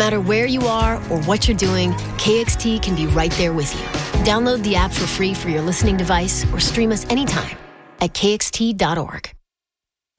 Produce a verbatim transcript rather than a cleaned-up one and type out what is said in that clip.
matter where you are or what you're doing, K X T can be right there with you. Download the app for free for your listening device or stream us anytime at K X T dot org.